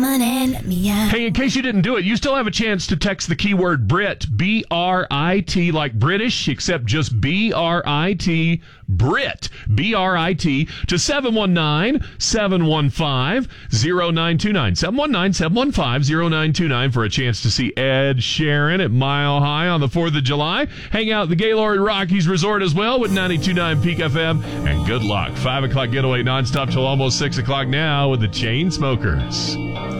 fun and meow. Hey, in case you didn't do it, you still have a chance to text the keyword Brit, B-R-I-T, like British, except just B-R-I-T, Brit, B-R-I-T, to 719-715-0929. 719-715-0929 for a chance to see Ed Sheeran at Mile High on the 4th of July. Hang out at the Gaylord Rockies Resort as well with 92.9 Peak FM. And good luck. 5 o'clock getaway nonstop till almost 6 o'clock now with the Chainsmokers.